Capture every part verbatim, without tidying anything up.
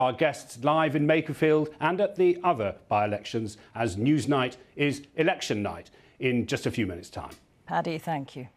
Our guests live in Makerfield and at the other by-elections as Newsnight is election night in just a few minutes' time. Paddy, thank you.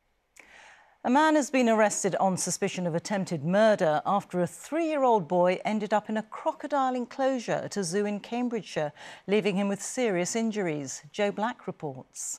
A man has been arrested on suspicion of attempted murder after a three-year-old boy ended up in a crocodile enclosure at a zoo in Cambridgeshire, leaving him with serious injuries. Joe Black reports.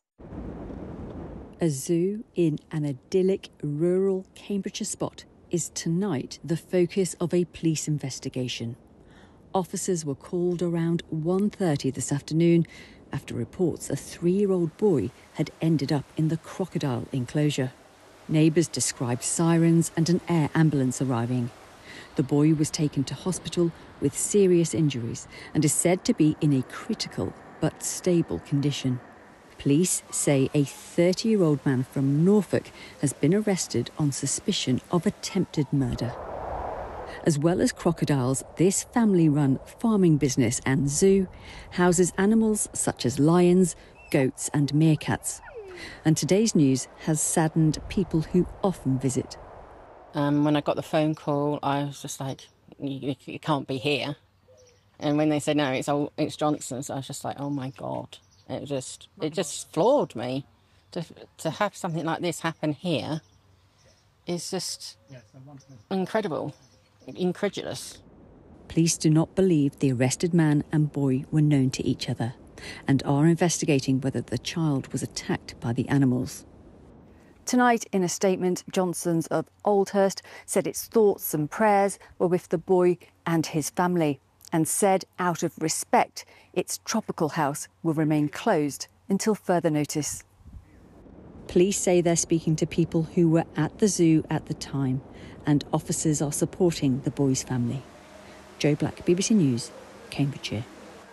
A zoo in an idyllic rural Cambridgeshire spot is tonight the focus of a police investigation. Officers were called around one thirty this afternoon after reports a three-year-old boy had ended up in the crocodile enclosure. Neighbours described sirens and an air ambulance arriving. The boy was taken to hospital with serious injuries and is said to be in a critical but stable condition. Police say a thirty-year-old man from Norfolk has been arrested on suspicion of attempted murder. As well as crocodiles, this family-run farming business and zoo houses animals such as lions, goats and meerkats. And today's news has saddened people who often visit. Um, when I got the phone call, I was just like, you, you can't be here. And when they said, no, it's all, it's Johnson's, I was just like, oh my God. It just, it just floored me. To, to have something like this happen here is just incredible, incredulous. Police do not believe the arrested man and boy were known to each other and are investigating whether the child was attacked by the animals. Tonight, in a statement, Johnson's of Oldhurst said its thoughts and prayers were with the boy and his family and said, out of respect, its tropical house will remain closed until further notice. Police say they're speaking to people who were at the zoo at the time and officers are supporting the boy's family. Joe Black, B B C News, Cambridgeshire.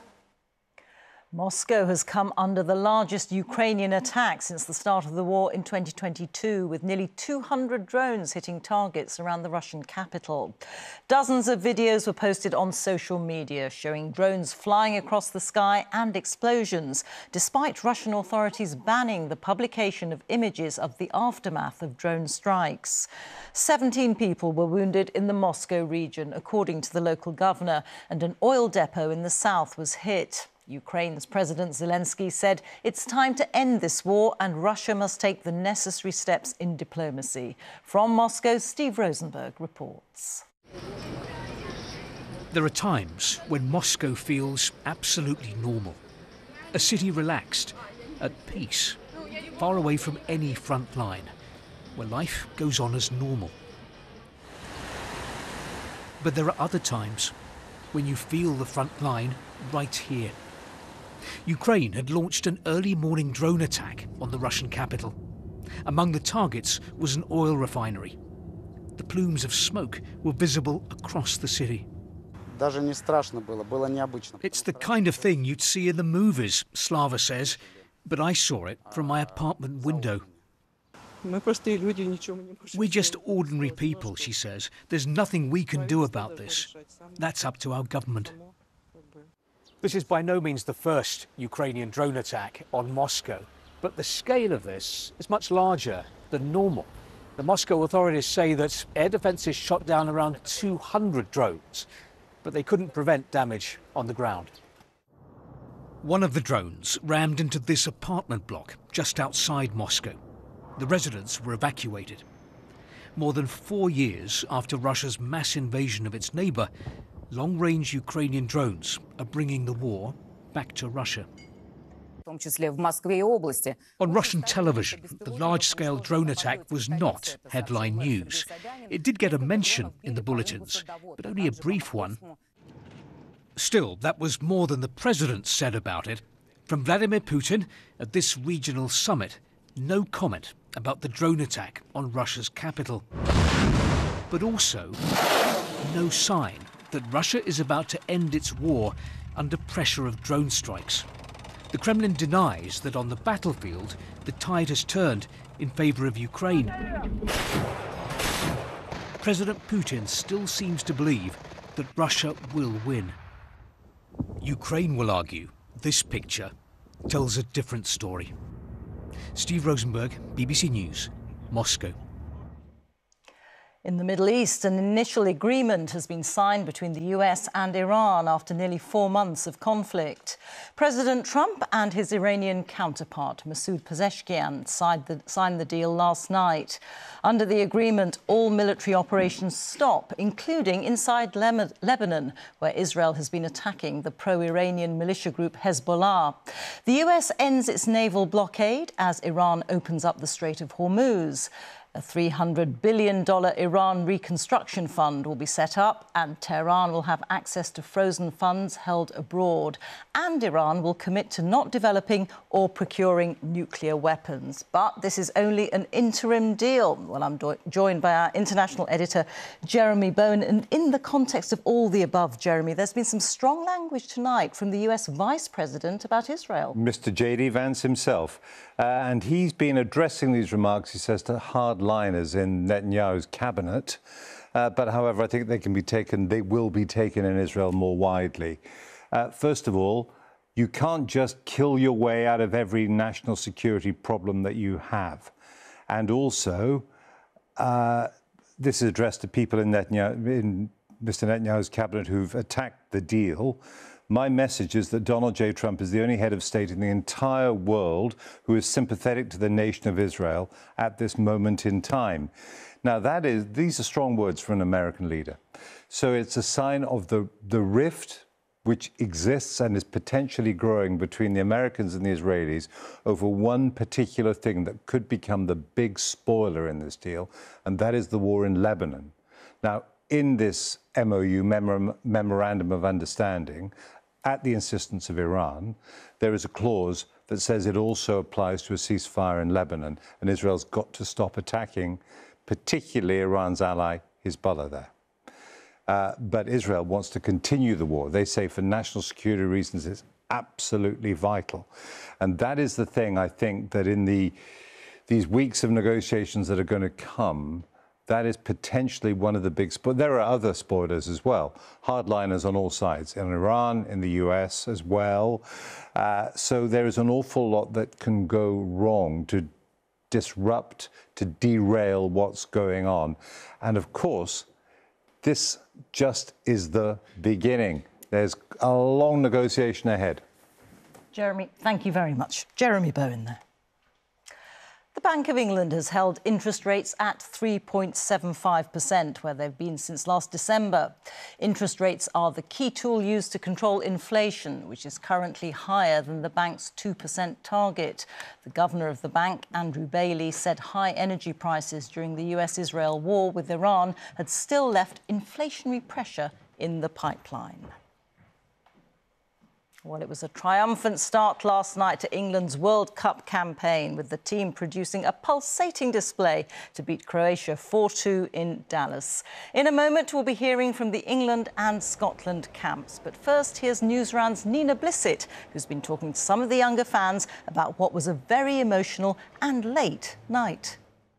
Moscow has come under the largest Ukrainian attack since the start of the war in twenty twenty-two, with nearly two hundred drones hitting targets around the Russian capital. Dozens of videos were posted on social media showing drones flying across the sky and explosions, despite Russian authorities banning the publication of images of the aftermath of drone strikes. seventeen people were wounded in the Moscow region, according to the local governor, and an oil depot in the south was hit. Ukraine's President Zelensky said it's time to end this war and Russia must take the necessary steps in diplomacy. From Moscow, Steve Rosenberg reports. There are times when Moscow feels absolutely normal. A city relaxed, at peace, far away from any front line, where life goes on as normal. But there are other times when you feel the front line right here. Ukraine had launched an early morning drone attack on the Russian capital. Among the targets was an oil refinery. The plumes of smoke were visible across the city. It's the kind of thing you'd see in the movies, Slava says, but I saw it from my apartment window. We're just ordinary people, she says. There's nothing we can do about this. That's up to our government. This is by no means the first Ukrainian drone attack on Moscow, but the scale of this is much larger than normal. The Moscow authorities say that air defences shot down around two hundred drones, but they couldn't prevent damage on the ground. One of the drones rammed into this apartment block just outside Moscow. The residents were evacuated. More than four years after Russia's mass invasion of its neighbour, long-range Ukrainian drones are bringing the war back to Russia. On Russian television, the large-scale drone attack was not headline news. It did get a mention in the bulletins, but only a brief one. Still, that was more than the president said about it. From Vladimir Putin at this regional summit, no comment about the drone attack on Russia's capital. But also, no sign that Russia is about to end its war under pressure of drone strikes. The Kremlin denies that on the battlefield, the tide has turned in favour of Ukraine. President Putin still seems to believe that Russia will win. Ukraine will argue this picture tells a different story. Steve Rosenberg, B B C News, Moscow. In the Middle East, an initial agreement has been signed between the U S and Iran after nearly four months of conflict. President Trump and his Iranian counterpart, Masoud Pezeshkian, signed the, signed the deal last night. Under the agreement, all military operations stop, including inside Le- Lebanon, where Israel has been attacking the pro-Iranian militia group Hezbollah. The U S ends its naval blockade as Iran opens up the Strait of Hormuz. A three hundred billion dollars Iran reconstruction fund will be set up, and Tehran will have access to frozen funds held abroad. And Iran will commit to not developing or procuring nuclear weapons. But this is only an interim deal. Well, I'm do- joined by our international editor, Jeremy Bowen. And in the context of all the above, Jeremy, there's been some strong language tonight from the U S Vice President about Israel. Mister J D Vance himself. Uh, and he's been addressing these remarks, he says, to hardliners in Netanyahu's cabinet. Uh, but, however, I think they can be taken, they will be taken in Israel more widely. Uh, first of all, you can't just kill your way out of every national security problem that you have. And also, uh, this is addressed to people in, Netanyahu, in Mister Netanyahu's cabinet who've attacked the deal. My message is that Donald J. Trump is the only head of state in the entire world who is sympathetic to the nation of Israel at this moment in time. Now, that is, these are strong words for an American leader. So it's a sign of the, the rift which exists and is potentially growing between the Americans and the Israelis over one particular thing that could become the big spoiler in this deal, and that is the war in Lebanon. Now, in this M O U, Memor- Memorandum of Understanding, at the insistence of Iran, there is a clause that says it also applies to a ceasefire in Lebanon, and Israel's got to stop attacking, particularly Iran's ally, Hezbollah there. Uh, but Israel wants to continue the war. They say for national security reasons it's absolutely vital. And that is the thing, I think, that in the these weeks of negotiations that are going to come, that is potentially one of the big spoilers. There are other spoilers as well, hardliners on all sides, in Iran, in the U S as well. Uh, so there is an awful lot that can go wrong to disrupt, to derail what's going on. And of course, this just is the beginning. There's a long negotiation ahead. Jeremy, thank you very much. Jeremy Bowen there. The Bank of England has held interest rates at three point seven five percent, where they've been since last December. Interest rates are the key tool used to control inflation, which is currently higher than the bank's two percent target. The governor of the bank, Andrew Bailey, said high energy prices during the U S Israel war with Iran had still left inflationary pressure in the pipeline. Well, it was a triumphant start last night to England's World Cup campaign, with the team producing a pulsating display to beat Croatia four two in Dallas. In a moment, we'll be hearing from the England and Scotland camps. But first, here's Newsround's Nina Blissett, who's been talking to some of the younger fans about what was a very emotional and late night.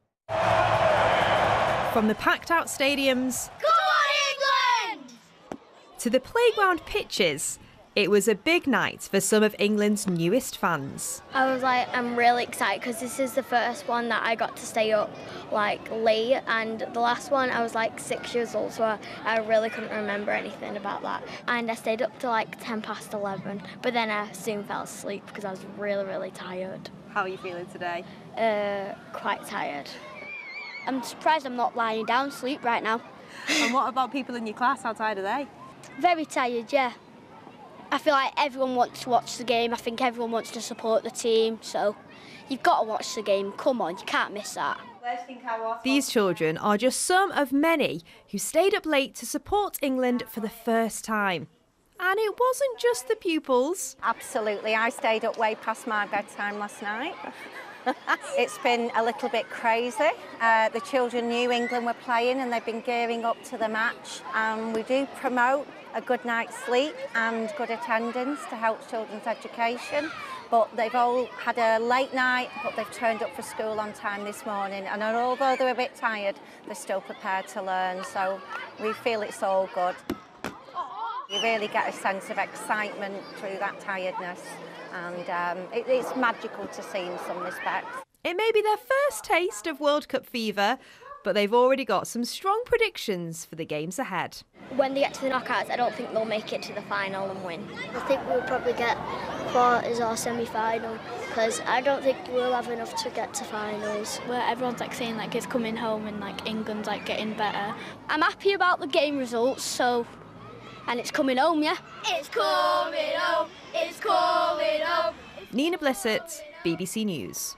From the packed-out stadiums... Go on, England! ...to the playground pitches... It was a big night for some of England's newest fans. I was like, I'm really excited because this is the first one that I got to stay up like late, and the last one I was like six years old, so I, I really couldn't remember anything about that. And I stayed up till like ten past eleven, but then I soon fell asleep because I was really, really tired. How are you feeling today? Uh, quite tired. I'm surprised I'm not lying down asleep right now. And what about people in your class? How tired are they? Very tired, yeah. I feel like everyone wants to watch the game. I think everyone wants to support the team. So you've got to watch the game. Come on, you can't miss that. These children are just some of many who stayed up late to support England for the first time. And it wasn't just the pupils. Absolutely. I stayed up way past my bedtime last night. It's been a little bit crazy. Uh, the children knew England were playing and they've been gearing up to the match. And we do promote a good night's sleep and good attendance to help children's education. But they've all had a late night, but they've turned up for school on time this morning. And although they're a bit tired, they're still prepared to learn. So we feel it's all good. You really get a sense of excitement through that tiredness. And um, it, it's magical to see in some respects. It may be their first taste of World Cup fever, but they've already got some strong predictions for the games ahead. When they get to the knockouts, I don't think they'll make it to the final and win. I think we'll probably get quarters or semi-final, because I don't think we'll have enough to get to finals. Where everyone's like saying like it's coming home and like England's like getting better. I'm happy about the game results, so and it's coming home, yeah. It's coming home. It's coming home. Nina Blissett, B B C News.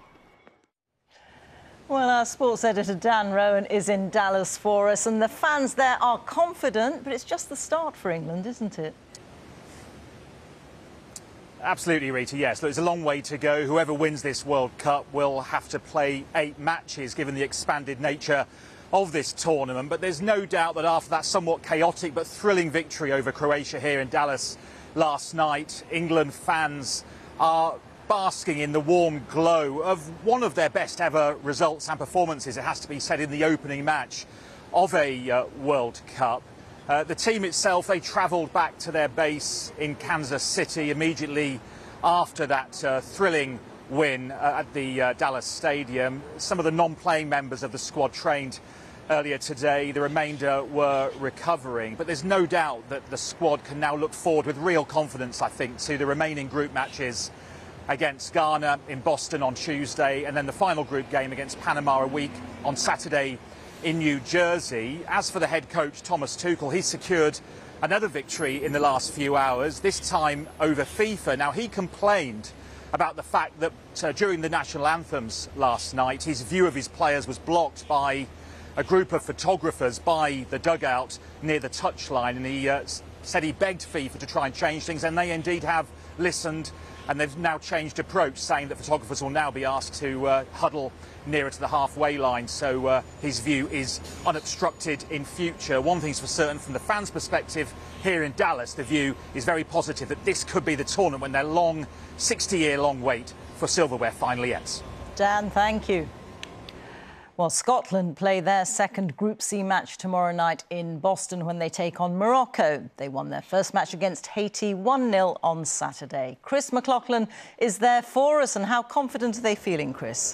Well, our sports editor Dan Rowan is in Dallas for us, and the fans there are confident, but it's just the start for England, isn't it? Absolutely, Rita, yes. There's a long way to go. Whoever wins this World Cup will have to play eight matches, given the expanded nature of this tournament. But there's no doubt that after that somewhat chaotic but thrilling victory over Croatia here in Dallas last night, England fans are basking in the warm glow of one of their best ever results and performances, it has to be said, in the opening match of a uh, World Cup. Uh, the team itself, they travelled back to their base in Kansas City immediately after that uh, thrilling win uh, at the uh, Dallas Stadium. Some of the non-playing members of the squad trained earlier today. The remainder were recovering, but there's no doubt that the squad can now look forward with real confidence, I think, to the remaining group matches against Ghana in Boston on Tuesday, and then the final group game against Panama a week on Saturday in New Jersey. As for the head coach, Thomas Tuchel, he's secured another victory in the last few hours, this time over FIFA. Now, he complained about the fact that uh, during the national anthems last night, his view of his players was blocked by a group of photographers by the dugout near the touchline, and he uh, said he begged FIFA to try and change things, and they indeed have listened. And they've now changed approach, saying that photographers will now be asked to uh, huddle nearer to the halfway line. So uh, his view is unobstructed in future. One thing's for certain, from the fans' perspective here in Dallas, the view is very positive that this could be the tournament when their long, sixty-year-long wait for silverware finally ends. Dan, thank you. Well, Scotland play their second Group C match tomorrow night in Boston when they take on Morocco. They won their first match against Haiti one nil on Saturday. Chris McLaughlin is there for us, and how confident are they feeling, Chris?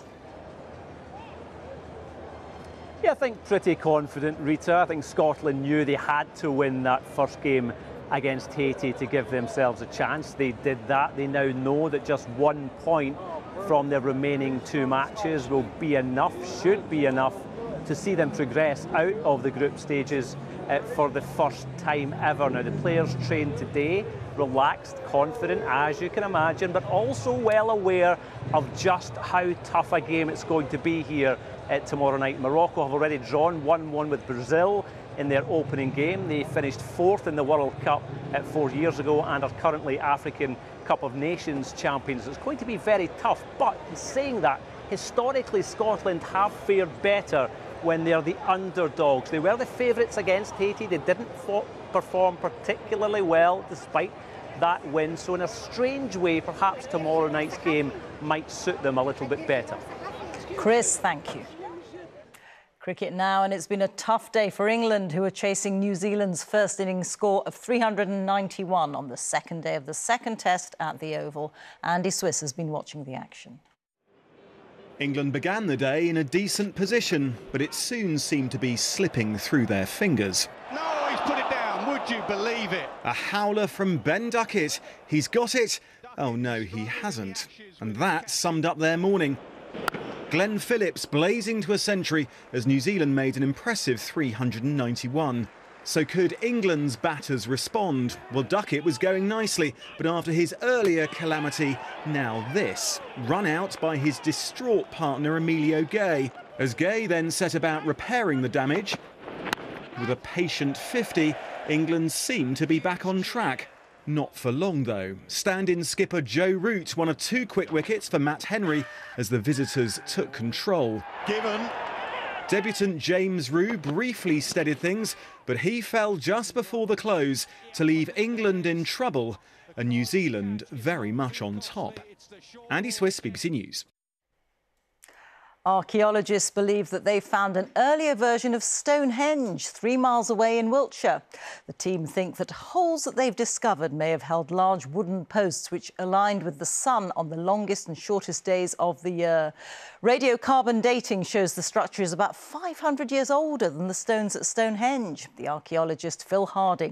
Yeah, I think pretty confident, Rita. I think Scotland knew they had to win that first game against Haiti to give themselves a chance. They did that. They now know that just one point from their remaining two matches will be enough, should be enough, to see them progress out of the group stages uh, for the first time ever. Now, the players trained today, relaxed, confident, as you can imagine, but also well aware of just how tough a game it's going to be here uh, tomorrow night. Morocco have already drawn one one with Brazil in their opening game. They finished fourth in the World Cup uh, four years ago and are currently African Cup of Nations champions. It's going to be very tough, but in saying that, historically Scotland have fared better when they're the underdogs. They were the favourites against Haiti. They didn't perform particularly well despite that win, so in a strange way perhaps tomorrow night's game might suit them a little bit better. Chris, thank you. Cricket now, and it's been a tough day for England, who are chasing New Zealand's first innings score of three hundred ninety-one on the second day of the second test at the Oval. Andy Swiss has been watching the action. England began the day in a decent position, but it soon seemed to be slipping through their fingers. No, he's put it down, would you believe it? A howler from Ben Duckett. He's got it. Oh no, he hasn't. And that summed up their morning. Glenn Phillips blazing to a century as New Zealand made an impressive three hundred ninety-one. So could England's batters respond? Well, Duckett was going nicely, but after his earlier calamity, now this. Run out by his distraught partner Emilio Gay, as Gay then set about repairing the damage. With a patient fifty, England seemed to be back on track. Not for long, though. Stand-in skipper Joe Root won a two quick wickets for Matt Henry as the visitors took control. Given. Debutant James Rew briefly steadied things, but he fell just before the close to leave England in trouble and New Zealand very much on top. Andy Swiss, B B C News. Archaeologists believe that they found an earlier version of Stonehenge three miles away in Wiltshire. The team think that holes that they've discovered may have held large wooden posts which aligned with the sun on the longest and shortest days of the year. Radiocarbon dating shows the structure is about five hundred years older than the stones at Stonehenge. The archaeologist Phil Harding